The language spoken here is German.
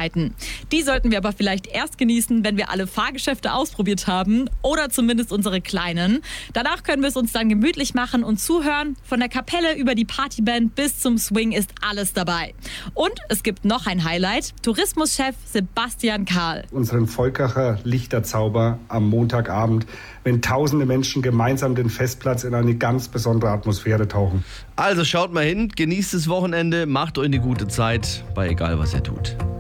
Sehenswürdigkeiten. Die sollten wir aber vielleicht erst genießen, wenn wir alle Fahrgeschäfte ausprobiert haben oder zumindest unsere kleinen. Danach können wir es uns dann gemütlich machen und zuhören. Von der Kapelle über die Partyband bis zum Swing ist alles dabei. Und es gibt noch ein Highlight: Tourismuschef Sebastian Karl. Unseren Volkacher Lichterzauber am Montagabend, wenn tausende Menschen gemeinsam den Festplatz in eine ganz besondere Atmosphäre tauchen. Also schaut mal hin, genießt das Wochenende, macht euch eine gute Zeit, bei egal was ihr tut.